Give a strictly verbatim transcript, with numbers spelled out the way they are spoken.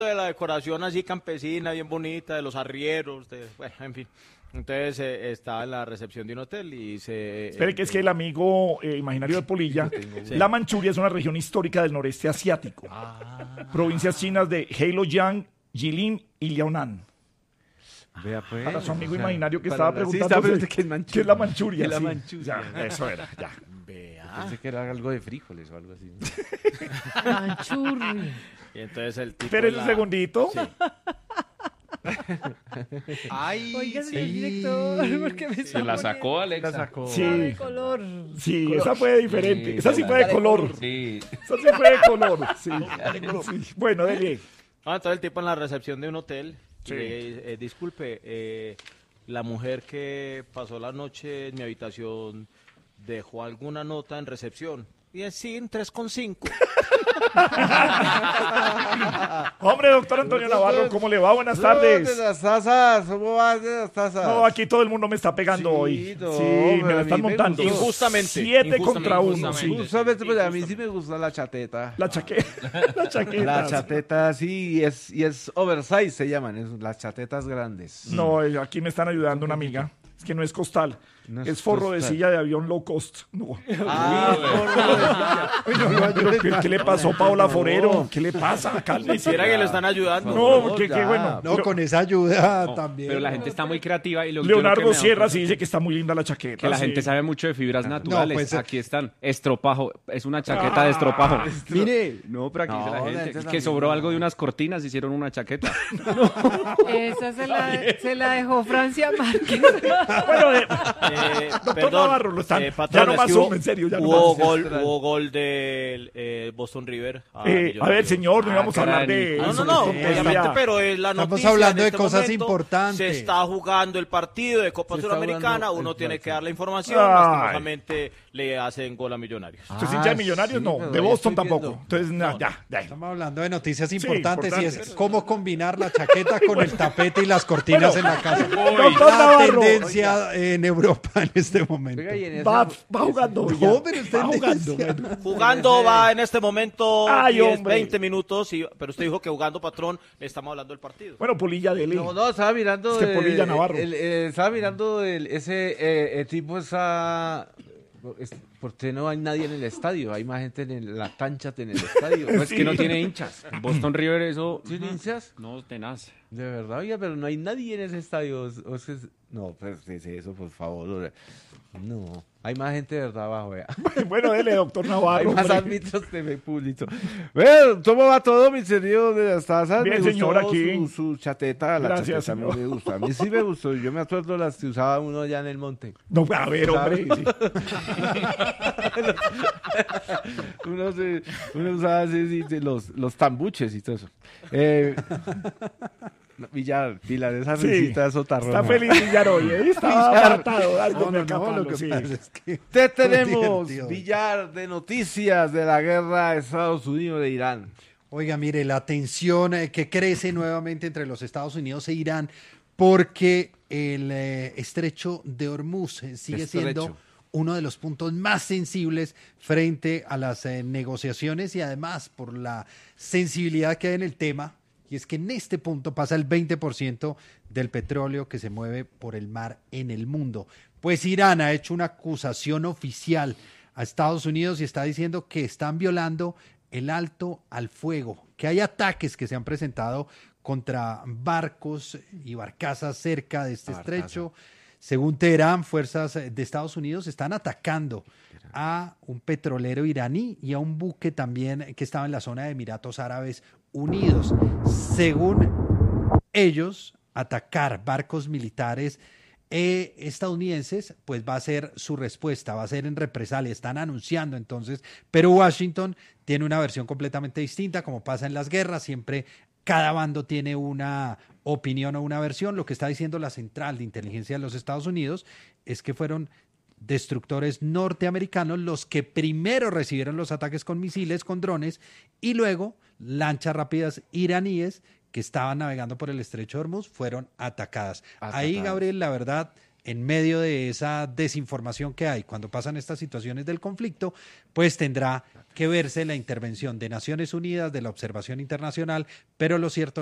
de la decoración así campesina, bien bonita, de los arrieros, de, bueno, en fin. Entonces eh, estaba en la recepción de un hotel y se... Espere, eh, que es que el amigo eh, imaginario de Polilla, Sí. la Manchuria es una región histórica del noreste asiático. Ah. Provincias chinas de Heilongjiang, Jilin y Liaonan. Vea pues. Para su amigo o sea, imaginario que para estaba la- sí, preguntando estaba preguntando qué es Manchuria. qué es la Manchuria. ¿Qué es la sí. Manchuria? Ya, eso era, ya. Vea. Pensé que era algo de frijoles o algo así. Manchurri. Y entonces el tipo... Espere de un la- segundito. Sí. Ay, Oiga, señor director, porque me Se la sacó, la Alexa. sacó. Sí. de color. Sí, esa fue diferente. Sí, Esa sí fue de color. Sí. Esa sí fue de color. Sí. Sí. Bueno, dele. Ah, entonces el tipo en la recepción de un hotel, Sí. y le- eh, disculpe, eh, la mujer que pasó la noche en mi habitación dejó alguna nota en recepción. Y es sí, en tres con cinco. Hombre, doctor Antonio Navarro, ¿cómo le va? Buenas De tardes. las tazas, ¿cómo vas de las tazas? No, aquí todo el mundo me está pegando Sí, hoy. no, Sí, pero me a la mí están me montando. gustó. Injustamente, Siete injustamente, contra uno, sí. injustamente. Justamente, pues a mí sí Injustamente. me gusta la chateta. La chaqueta. La chaqueta. La chateta, sí, y es, y es oversize, se llaman, es, las chatetas grandes. No, eh, aquí me están ayudando una amiga. Es que no es costal. No es es forro de costal. silla de avión low cost. No. Ah, Pero, ¿qué, qué le pasó a Paola Forero? ¿Qué le pasa? Cálmese. Quisiera que le están ayudando. No, que, que ya. bueno. No, con esa ayuda también. Pero la gente está muy creativa y lo, yo lo que Leonardo me da Sierra cuenta sí dice que está muy linda la chaqueta. que la sí. gente sabe mucho de fibras naturales. pues, Aquí están. Estropajo. Es una chaqueta de estropajo. Mire, no, pero aquí dice No, la la gente gente que también sobró no. algo de unas cortinas, hicieron una chaqueta. Esa se la, se la dejó Francia Márquez. Bueno, eh, Eh, Doctor perdón, Navarro, lo están- eh, ya patrón, no es más que hubo- zoom, en serio, ya no hubo más. gol, hubo gol del eh, Boston River. a eh, a ver, Millonarios. señor, no Ah, íbamos a hablar de caray. No, eso, no, no, de obviamente, tontería. pero es la Estamos noticia. hablando en de este cosas momento importantes. Se está jugando el partido de Copa Se está Suramericana, jugando uno el tiene que partido. dar la información, Ay. lastimosamente le hacen gol a Millonarios. ¿Usted es hincha de Millonarios? sí, no, pero de ahí Boston estoy tampoco. viendo. Entonces, na- ya, ya. Estamos hablando de noticias Sí, importantes y importantes. es cómo combinar la chaqueta con el tapete y las cortinas Bueno, en la casa. Doctor La Navarro, tendencia en Europa en este momento. Oiga, y en ese- va, va jugando. No, ya. pero usted va jugando. tendencia. bueno. Jugando va en este momento Ay, diez, hombre. veinte minutos, y, pero usted dijo que jugando, patrón, le estamos hablando del partido. Bueno, Polilla, dele. No, no, estaba mirando. Es que Polilla Navarro. el- el- estaba mirando el, ese eh, el tipo esa. es- ¿Por qué no hay nadie en el estadio? Hay más gente en el- la cancha en el estadio. Pues que no tiene hinchas. Boston River, eso. ¿Tiene hinchas? No, tenaz. De verdad, oiga, pero no hay nadie en ese estadio. O- o es que es- no, pues es eso, por favor. No, hay más gente de verdad abajo, vea. Bueno, dele, doctor Hay Navarro. más hombre. árbitros de público. Bueno, ¿cómo va todo, mi señor de las tazas? Bien, Me gustó señor, aquí. Su, su chateta, la Gracias, chateta a mí señor. me gusta. A mí sí me gustó. Yo me acuerdo las que usaba uno allá en el monte. No, a ver, hombre. sí. Uno, se, uno usaba así, sí, sí, los, los tambuches y todo eso. Eh, no, Villar, Pilar, esa Sí. risita sotarrona. Está feliz Villar hoy. ¿eh? Estaba Villar. apartado. Algo No, me no, no, acapalo, lo que sí. pasa es que Te tenemos, divertido. Villar, de noticias de la guerra de Estados Unidos de Irán. Oiga, mire, la tensión eh, que crece nuevamente entre los Estados Unidos e Irán porque el eh, estrecho de Hormuz eh, sigue siendo Estrecho. uno de los puntos más sensibles frente a las eh, negociaciones y además por la sensibilidad que hay en el tema. Y es que en este punto pasa el veinte por ciento del petróleo que se mueve por el mar en el mundo. Pues Irán ha hecho una acusación oficial a Estados Unidos y está diciendo que están violando el alto al fuego, que hay ataques que se han presentado contra barcos y barcazas cerca de este Barcaza. estrecho. Según Teherán, fuerzas de Estados Unidos están atacando a un petrolero iraní y a un buque también que estaba en la zona de Emiratos Árabes Unidos. Según ellos, atacar barcos militares eh, estadounidenses, pues va a ser su respuesta, va a ser en represalia. Están anunciando entonces, pero Washington tiene una versión completamente distinta, como pasa en las guerras, siempre cada bando tiene una opinión o una versión. Lo que está diciendo la Central de Inteligencia de los Estados Unidos es que fueron destructores norteamericanos los que primero recibieron los ataques con misiles, con drones, y luego lanchas rápidas iraníes que estaban navegando por el estrecho de Hormuz fueron atacadas. Atacadas. Ahí, Gabriel, la verdad, en medio de esa desinformación que hay cuando pasan estas situaciones del conflicto, pues tendrá que verse la intervención de Naciones Unidas, de la observación internacional, pero lo cierto